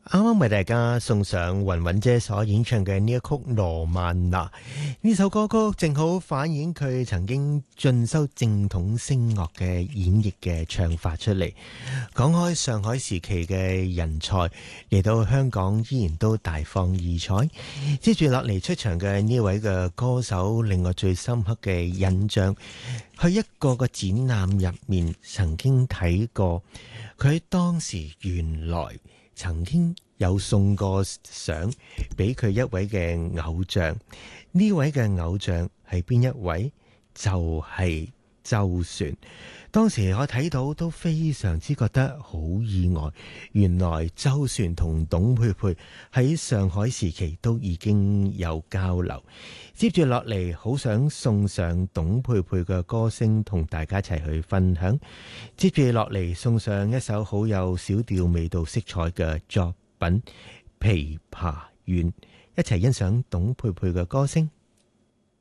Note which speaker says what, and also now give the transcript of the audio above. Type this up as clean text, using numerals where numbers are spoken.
Speaker 1: 啱啱為大家送上雲雲姐所演唱嘅呢一曲《羅曼娜》。呢首歌曲正好反映佢曾經進修正統聲樂嘅演繹嘅唱法出嚟。講開上海時期嘅人才嚟到香港依然都大放異彩。接住落嚟出場嘅呢位嘅歌手令我最深刻嘅印象，去一個個展覽入面曾經睇過佢當時原來曾經有送過相俾佢一位嘅偶像，呢位嘅偶像係邊一位？就係周璇。當時我睇到都非常之覺得好意外，原來周璇同董佩佩喺上海時期都已經有交流。接住落嚟，好想送上董佩佩嘅歌聲同大家一齊去分享。接住落嚟，送上一首好有小調味道色彩嘅作品《琵琶怨》，一齊欣賞董佩佩嘅歌聲。